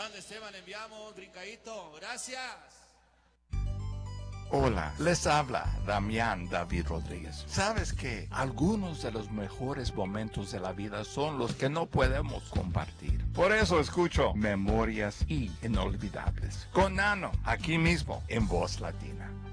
grande, Esteban, le enviamos un brincadito. Gracias. Hola, les habla Damián David Rodríguez. ¿Sabes que algunos de los mejores momentos de la vida son los que no podemos compartir? Por eso escucho Memorias Inolvidables con Nano, aquí mismo en Voz Latina.